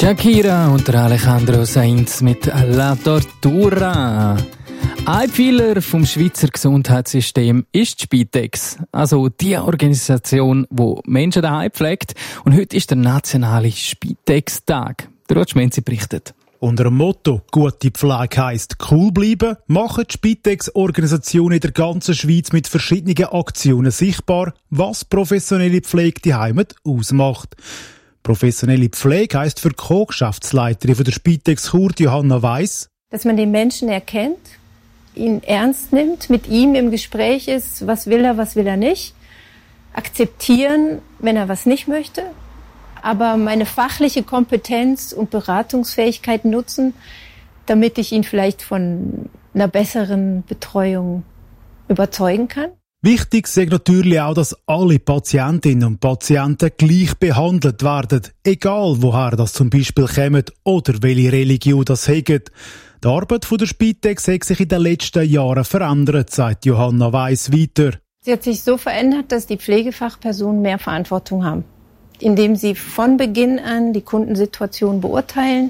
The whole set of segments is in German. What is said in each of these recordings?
Shakira und der Alejandro Sainz mit La Tortura. Ein Pfeiler vom Schweizer Gesundheitssystem ist die Spitex, also die Organisation, die Menschen daheim pflegt. Und heute ist der nationale Spitex-Tag. Der Roger Menzi berichtet. Unter dem Motto «Gute Pflege heisst cool bleiben» machen die Spitex-Organisationen in der ganzen Schweiz mit verschiedenen Aktionen sichtbar, was professionelle Pflege die Heimat ausmacht. Professionelle Pflege heisst für die Co-Geschäftsleiterin von der Spitex Chur, Johanna Weiss, dass man den Menschen erkennt, ihn ernst nimmt, mit ihm im Gespräch ist, was will er nicht, akzeptieren, wenn er was nicht möchte, aber meine fachliche Kompetenz und Beratungsfähigkeit nutzen, damit ich ihn vielleicht von einer besseren Betreuung überzeugen kann. Wichtig ist natürlich auch, dass alle Patientinnen und Patienten gleich behandelt werden, egal woher das zum Beispiel kommen oder welche Religion das haben. Die Arbeit der Spitex hat sich in den letzten Jahren verändert, sagt Johanna Weiss weiter. Sie hat sich so verändert, dass die Pflegefachpersonen mehr Verantwortung haben, indem sie von Beginn an die Kundensituation beurteilen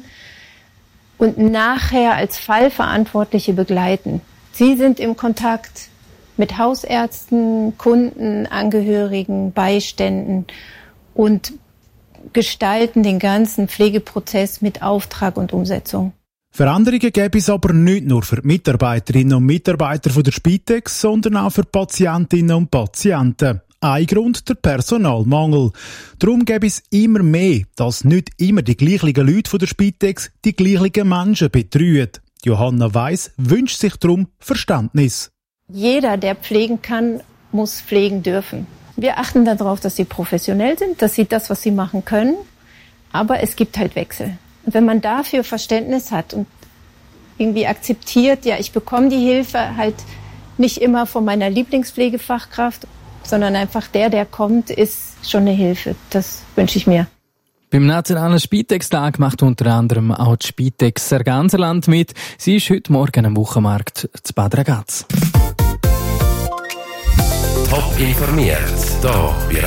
und nachher als Fallverantwortliche begleiten. Sie sind im Kontakt mit Hausärzten, Kunden, Angehörigen, Beiständen und gestalten den ganzen Pflegeprozess mit Auftrag und Umsetzung. Veränderungen gäbe es aber nicht nur für die Mitarbeiterinnen und Mitarbeiter von der Spitex, sondern auch für Patientinnen und Patienten. Ein Grund der Personalmangel. Darum gäbe es immer mehr, dass nicht immer die gleichen Leute von der Spitex die gleichen Menschen betreuen. Johanna Weiss wünscht sich darum Verständnis. Jeder, der pflegen kann, muss pflegen dürfen. Wir achten darauf, dass sie professionell sind, dass sie das, was sie machen können. Aber es gibt halt Wechsel. Und wenn man dafür Verständnis hat und irgendwie akzeptiert, ja, ich bekomme die Hilfe halt nicht immer von meiner Lieblingspflegefachkraft, sondern einfach der kommt, ist schon eine Hilfe. Das wünsche ich mir. Beim Nationalen Spitex-Tag macht unter anderem auch die Spitex Sarganserland mit. Sie ist heute Morgen am Wochenmarkt zu Bad Ragaz. Top informiert, hier bei